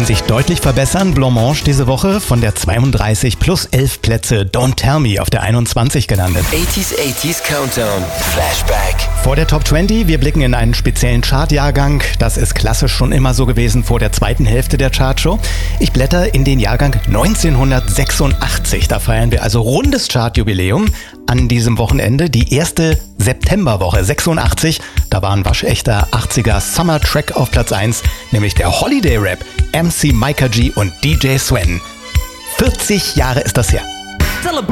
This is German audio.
sich deutlich verbessern. Blancmange diese Woche von der 32 plus 11 Plätze Don't Tell Me auf der 21 gelandet. 80s Countdown. Flashback. Vor der Top 20, wir blicken in einen speziellen Chartjahrgang. Das ist klassisch schon immer so gewesen vor der zweiten Hälfte der Chartshow. Ich blätter in den Jahrgang 1986. Da feiern wir also rundes Chartjubiläum an diesem Wochenende. Die erste Septemberwoche 86. Da war ein waschechter 80er Summer Track auf Platz 1, nämlich der Holiday Rap, MC Micah G und DJ Sven. 40 Jahre ist das her.